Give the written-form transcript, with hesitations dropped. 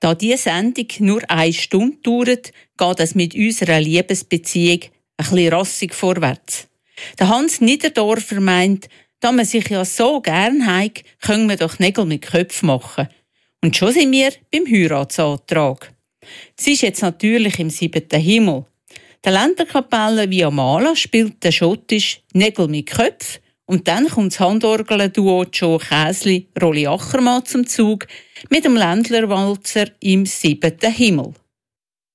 Da diese Sendung nur 1 Stunde dauert, geht es mit unserer Liebesbeziehung ein bisschen rassig vorwärts. Der Hans Niederdorfer meint, da man sich ja so gern hat, können wir doch Nägel mit Köpfen machen. Und schon sind wir beim Heiratsantrag. Sie ist jetzt natürlich im 7. Himmel. Der Länderkapelle Viamala spielt der schottisch Nägel mit Köpfen und dann kommt das Handorgel-Duo Joe Käsli, Rolli Achermann zum Zug mit dem Ländlerwalzer im 7. Himmel.